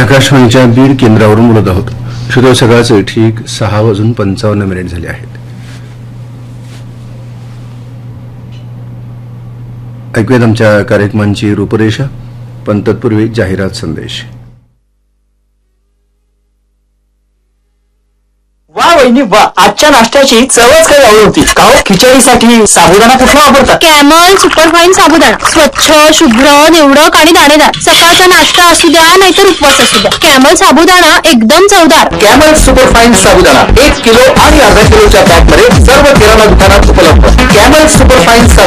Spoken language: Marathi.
आकाशवाणीच्या बीड केंद्रावरून बोलत आहोत. श्रोते, सकाळचे ठीक 6:55 झाले आहेत. ऐकूयात आमच्या कार्यक्रमांची रूपरेषा, पण तत्पूर्वी जाहिरात संदेश. वा वहिनी वा, आजच्या नाश्त्याची चवच काही आवड होती. का हो, खिचडीसाठी साबुदाणा कुठला वापरता? कॅमल सुपरफाईन साबुदाणा. स्वच्छ, शुभ्र, निवडक आणि दाणेदार. सकाळचा नाश्ता असू द्या नाहीतर उपवास असू द्या, कॅमल साबुदाणा एकदम चवदार. कॅमल सुपरफाईन साबुदाणा 1 किलो आणि अर्धा किलोच्या पॅक मध्ये सर्व किराणा दुकानात उपलब्ध. Camel superfine